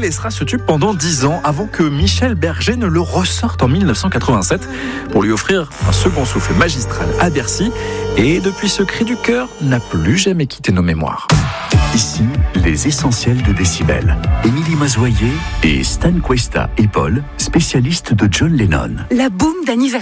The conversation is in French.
laissera ce tube pendant 10 ans avant que Michel Berger ne le ressorte en 1987 pour lui offrir un second souffle magistral à Bercy. Et depuis, ce cri du cœur n'a plus jamais quitté nos mémoires. Ici, les essentiels de Décibel. Émilie Mazoyer et Stan Cuesta et Paul, spécialistes de John Lennon. La boum d'anniversaire.